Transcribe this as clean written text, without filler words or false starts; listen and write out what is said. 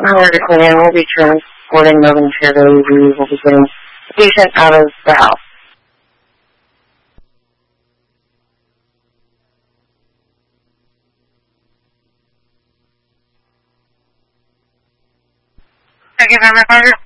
America Clinic will be transporting Melvin Fairview. We will be getting the patient out of the house. Thank you very much.